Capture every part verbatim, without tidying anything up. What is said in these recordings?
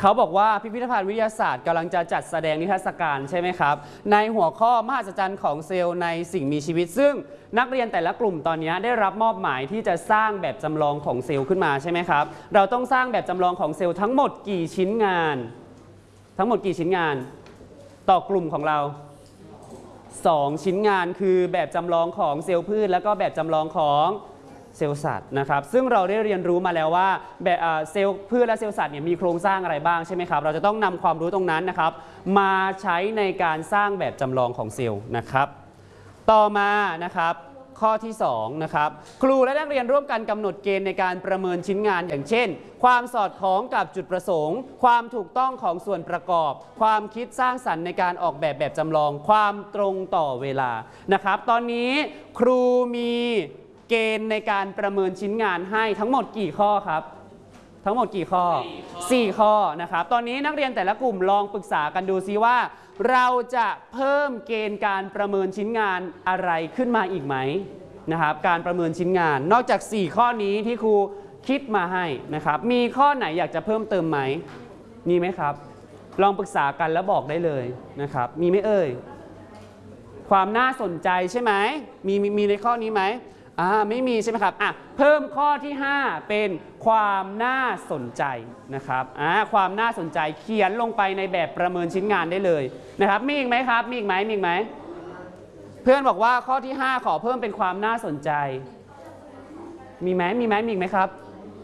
เขาบอกว่าพิพิธภัณฑ์วิทยาศาสตร์กำลังจะจัดแสดงนิทรรศการใช่ไหมครับในหัวข้อมหัศจรรย์ของเซลล์ในสิ่งมีชีวิตซึ่งนักเรียนแต่ละกลุ่มตอนนี้ได้รับมอบหมายที่จะสร้างแบบจำลองของเซลล์ขึ้นมาใช่ไหมครับเราต้องสร้างแบบจำลองของเซลล์ทั้งหมดกี่ชิ้นงานทั้งหมดกี่ชิ้นงานต่อกลุ่มของเราสองชิ้นงานคือแบบจำลองของเซลล์พืชแล้วก็แบบจำลองของเซลล์สัตว์นะครับซึ่งเราได้เรียนรู้มาแล้วว่าแบบเซลล์พืชและเซลล์สัตว์เนี่ยมีโครงสร้างอะไรบ้างใช่ไหมครับเราจะต้องนำความรู้ตรงนั้นนะครับมาใช้ในการสร้างแบบจำลองของเซลล์นะครับต่อมานะครับข้อที่สองนะครับครูและนักเรียนร่วมกันกำหนดเกณฑ์ในการประเมินชิ้นงานอย่างเช่นความสอดคล้องกับจุดประสงค์ความถูกต้องของส่วนประกอบความคิดสร้างสรรค์ในการออกแบบแบบจำลองความตรงต่อเวลานะครับตอนนี้ครูมีเกณฑ์ในการประเมินชิ้นงานให้ทั้งหมดกี่ข้อครับทั้งหมดกี่ข้อสี่ข้อนะครับตอนนี้นักเรียนแต่ละกลุ่มลองปรึกษากันดูซิว่าเราจะเพิ่มเกณฑ์การประเมินชิ้นงานอะไรขึ้นมาอีกไหมนะครับการประเมินชิ้นงานนอกจากสี่ข้อนี้ที่ครูคิดมาให้นะครับมีข้อไหนอยากจะเพิ่มเติมไหมมีไหมครับลองปรึกษากันแล้วบอกได้เลยนะครับมีไหมเอ่ยความน่าสนใจใช่ไหมมีมีในข้อนี้ไหมอ่าไม่มีใช่ไหมครับอ่ะเพิ่มข้อที่ห้าเป็นความน่าสนใจนะครับอ่าความน่าสนใจเขียนลงไปในแบบประเมินชิ้นงานได้เลยนะครับมีอีกไหมครับมีอีกไหมมีอีกไหมเพื่อนบอกว่าข้อที่ห้าขอเพิ่มเป็นความน่าสนใจมีไหมมีไหมมีอีกไหมครับ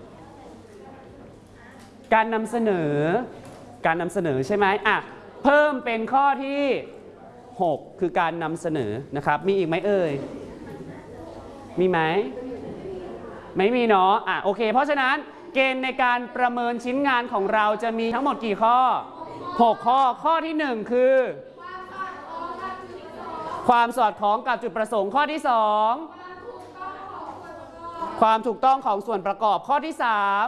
การนำเสนอการนำเสนอใช่ไหมอ่ะเพิ่มเป็นข้อที่หกคือการนำเสนอนะครับมีอีกไหมเอ่ยมีไหมไม่มีเนาะอ่ะโอเคเพราะฉะนั้นเกณฑ์ในการประเมินชิ้นงานของเราจะมีทั้งหมดกี่ข้อหกข้อข้อที่หนึ่งคือความสอดคล้องกับจุดประสงค์ข้อที่สองความถูกต้องของส่วนประกอบข้อที่สาม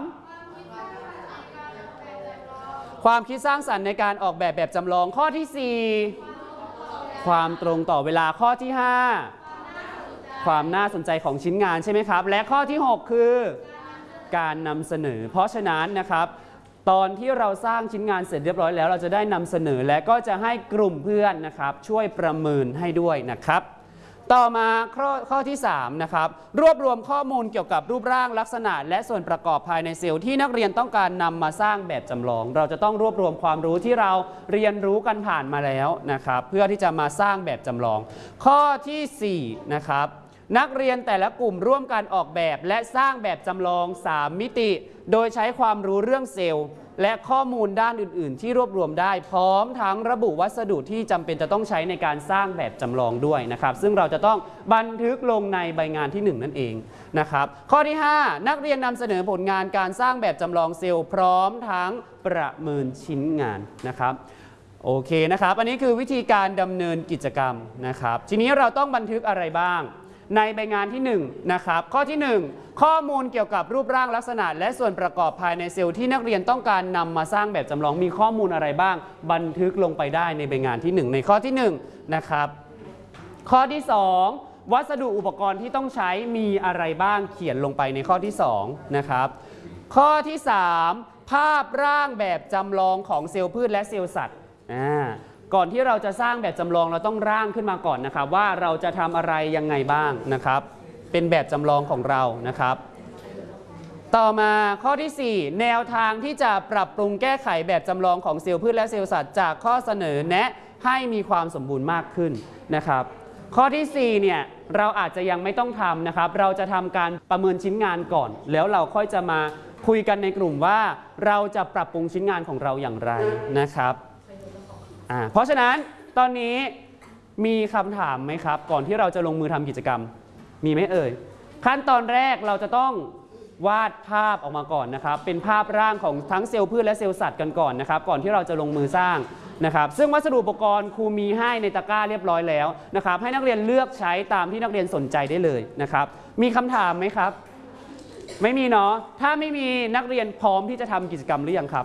ความคิดสร้างสรรค์ในการออกแบบแบบจำลองข้อที่สี่ความตรงต่อเวลาข้อที่ห้าความน่าสนใจของชิ้นงานใช่ไหมครับและข้อที่หกคือการนำเสนอเพราะฉะนั้นนะครับตอนที่เราสร้างชิ้นงานเสร็จเรียบร้อยแล้วเราจะได้นำเสนอและก็จะให้กลุ่มเพื่อนนะครับช่วยประเมินให้ด้วยนะครับต่อมาข้อข้อที่สามนะครับรวบรวมข้อมูลเกี่ยวกับรูปร่างลักษณะและส่วนประกอบภายในเซลล์ที่นักเรียนต้องการนำมาสร้างแบบจำลองเราจะต้องรวบรวมความรู้ที่เราเรียนรู้กันผ่านมาแล้วนะครับเพื่อที่จะมาสร้างแบบจำลองข้อที่สี่นะครับนักเรียนแต่ละกลุ่มร่วมกันออกแบบและสร้างแบบจำลองสามมิติโดยใช้ความรู้เรื่องเซลล์และข้อมูลด้านอื่นๆที่รวบรวมได้พร้อมทั้งระบุวัสดุที่จำเป็นจะต้องใช้ในการสร้างแบบจำลองด้วยนะครับซึ่งเราจะต้องบันทึกลงในใบงานที่หนึ่งนั่นเองนะครับข้อที่ห้านักเรียนนำเสนอผลงานการสร้างแบบจำลองเซลล์พร้อมทั้งประเมินชิ้นงานนะครับโอเคนะครับอันนี้คือวิธีการดำเนินกิจกรรมนะครับทีนี้เราต้องบันทึกอะไรบ้างในใบงานที่หนึ่งนะครับข้อที่หนึ่งข้อมูลเกี่ยวกับรูปร่างลักษณะและส่วนประกอบภายในเซลล์ที่นักเรียนต้องการนำมาสร้างแบบจำลองมีข้อมูลอะไรบ้างบันทึกลงไปได้ในใบงานที่หนึ่งในข้อที่หนึ่งนะครับข้อที่สองวัสดุอุปกรณ์ที่ต้องใช้มีอะไรบ้างเขียนลงไปในข้อที่สองนะครับข้อที่สามภาพร่างแบบจำลองของเซลล์พืชและเซลล์สัตว์อ่าก่อนที่เราจะสร้างแบบจำลองเราต้องร่างขึ้นมาก่อนนะครับว่าเราจะทำอะไรยังไงบ้างนะครับเป็นแบบจำลองของเรานะครับต่อมาข้อที่สี่แนวทางที่จะปรับปรุงแก้ไขแบบจำลองของเซลล์พืชและเซลล์สัตว์จากข้อเสนอแนะให้มีความสมบูรณ์มากขึ้นนะครับข้อที่สี่เนี่ยเราอาจจะยังไม่ต้องทำนะครับเราจะทำการประเมินชิ้นงานก่อนแล้วเราค่อยจะมาคุยกันในกลุ่มว่าเราจะปรับปรุงชิ้นงานของเราอย่างไรนะครับเพราะฉะนั้นตอนนี้มีคำถามไหมครับก่อนที่เราจะลงมือทำกิจกรรมมีไหมเอ่ยขั้นตอนแรกเราจะต้องวาดภาพออกมาก่อนนะครับเป็นภาพร่างของทั้งเซลล์พืชและเซลล์สัตว์กันก่อนนะครับก่อนที่เราจะลงมือสร้างนะครับซึ่งวัสดุอุปกรณ์ครูมีให้ในตะกร้าเรียบร้อยแล้วนะครับให้นักเรียนเลือกใช้ตามที่นักเรียนสนใจได้เลยนะครับมีคำถามไหมครับไม่มีเนาะถ้าไม่มีนักเรียนพร้อมที่จะทำกิจกรรมหรือยังครับ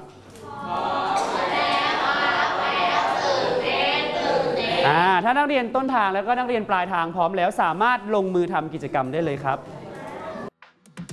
ถ้านักเรียนต้นทางแล้วก็นักเรียนปลายทางพร้อมแล้วสามารถลงมือทำกิจกรรมได้เลยครับ